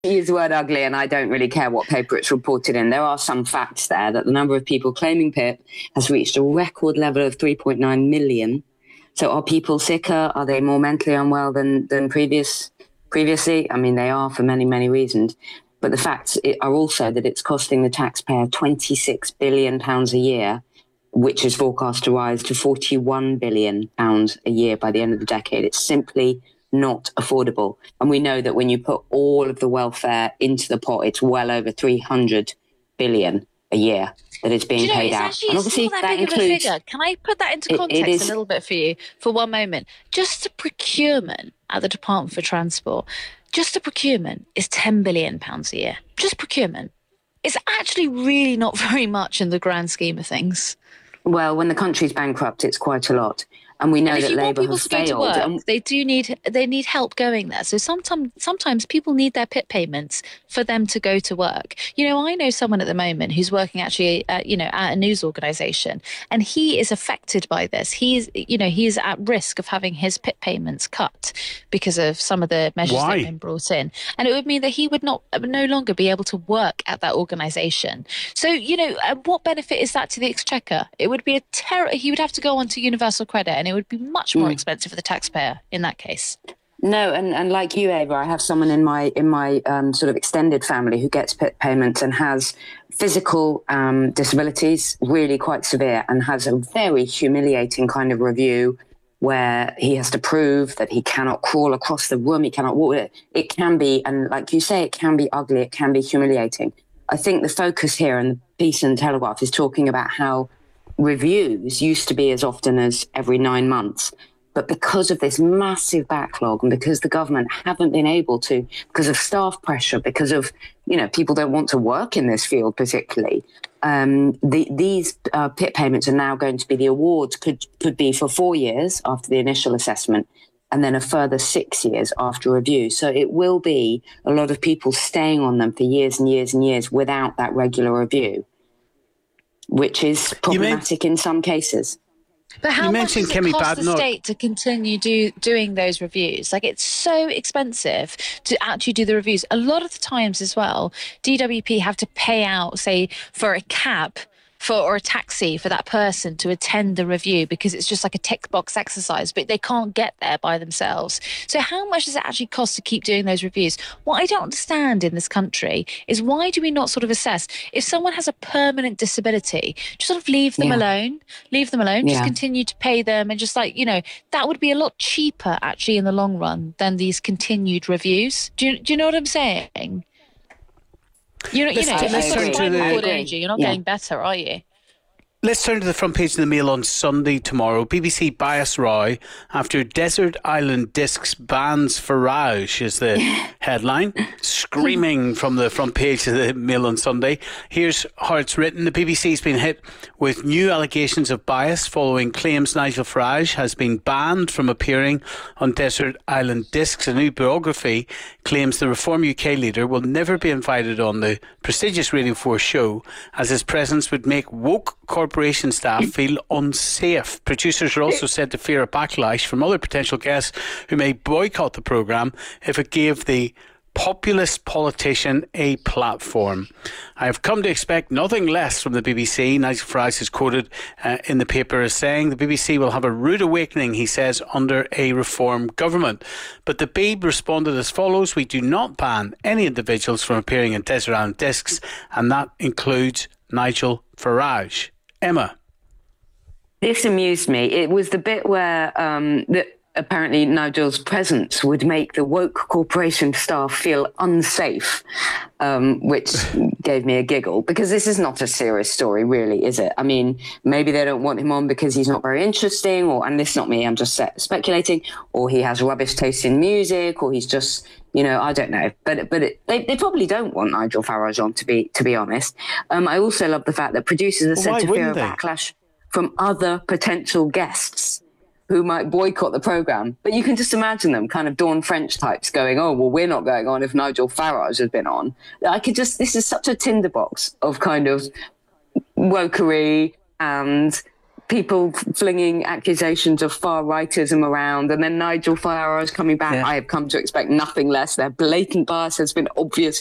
use the word ugly, and I don't really care what paper it's reported in. There are some facts there that the number of people claiming PIP has reached a record level of 3.9 million. So are people sicker? Are they more mentally unwell than previously? I mean, they are for many, many reasons. But the facts are also that it's costing the taxpayer £26 billion a year, which is forecast to rise to £41 billion a year by the end of the decade. It's simply not affordable. And we know that when you put all of the welfare into the pot, it's well over 300 billion a year that is being paid out. And obviously it's not that big of a figure. Can I put that into context a little bit for you for one moment? Just the procurement at the Department for Transport, just the procurement is £10 billion a year. Just procurement. It's actually really not very much in the grand scheme of things. Well, when the country's bankrupt, it's quite a lot. And we know that Labour has failed. They need help going there. So sometimes people need their PIP payments for them to go to work. You know, I know someone at the moment who's working actually, at a news organisation, and he is affected by this. He is at risk of having his PIP payments cut because of some of the measures that have been brought in, and it would mean that he would no longer be able to work at that organisation. So what benefit is that to the Exchequer? It would be he would have to go on to universal credit, and it would be much more expensive for the taxpayer in that case. No, and like you, Ava, I have someone in my sort of extended family who gets PIP payments and has physical disabilities, really quite severe, and has a very humiliating kind of review where he has to prove that he cannot crawl across the room, he cannot walk. It can be, and like you say, it can be ugly, it can be humiliating. I think the focus here in the piece in the Telegraph is talking about how reviews used to be as often as every 9 months. But because of this massive backlog and because the government haven't been able to, because of staff pressure, because of, people don't want to work in this field particularly, these PIP payments are now going to be, the awards could be for 4 years after the initial assessment and then a further 6 years after review. So it will be a lot of people staying on them for years and years and years without that regular review, which is problematic in some cases. But how much does it cost the state to continue doing those reviews? Like, it's so expensive to actually do the reviews. A lot of the times as well, DWP have to pay out, say, for a cab or a taxi for that person to attend the review because it's just like a tick box exercise, but they can't get there by themselves. So how much does it actually cost to keep doing those reviews? What I don't understand in this country is, why do we not sort of assess if someone has a permanent disability, just sort of leave them alone, just continue to pay them, and just that would be a lot cheaper actually in the long run than these continued reviews. Do you know what I'm saying? You're not getting better, are you? Let's turn to the front page of the Mail on Sunday tomorrow. BBC bias row after Desert Island Discs bans Farage is the headline. Screaming from the front page of the Mail on Sunday. Here's how it's written. The BBC's been hit with new allegations of bias following claims Nigel Farage has been banned from appearing on Desert Island Discs. A new biography claims the Reform UK leader will never be invited on the prestigious Radio 4 show, as his presence would make woke corporation staff feel unsafe. Producers are also said to fear a backlash from other potential guests who may boycott the programme if it gave the populist politician a platform. I have come to expect nothing less from the BBC. Nigel Farage is quoted in the paper as saying the BBC will have a rude awakening, he says, under a Reform government. But the Beeb responded as follows: we do not ban any individuals from appearing in Desert Island Discs, and that includes Nigel Farage. Emma. This amused me. It was the bit where apparently Nigel's presence would make the woke corporation staff feel unsafe, which gave me a giggle, because this is not a serious story, really, is it? I mean, maybe they don't want him on because he's not very interesting, and this is not me, I'm just speculating, or he has rubbish taste in music, or he's just, I don't know. But they probably don't want Nigel Farage on, to be honest. I also love the fact that producers are said to fear a backlash from other potential guests who might boycott the programme. But you can just imagine them, kind of Dawn French types, going, oh, well, we're not going on if Nigel Farage has been on. This is such a tinderbox of kind of wokery and people flinging accusations of far-rightism around, and then Nigel Farage coming back. I have come to expect nothing less. Their blatant bias has been obvious